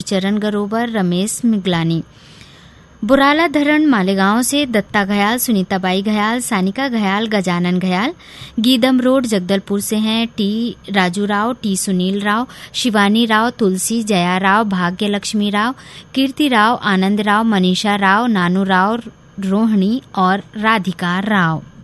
गोपीचरण गरोबर, रमेश मिगलानी। बुराला धरण मालेगांव से दत्ता घयाल, सुनीताबाई घयाल, सानिका घयाल, गजानन घयाल। गीदम रोड जगदलपुर से हैं टी राजू राव, टी सुनील राव, शिवानी राव, तुलसी, जया राव, भाग्य लक्ष्मी राव, कीर्ति राव, आनंद राव, मनीषा राव, नानू राव, रोहिणी और राधिका राव।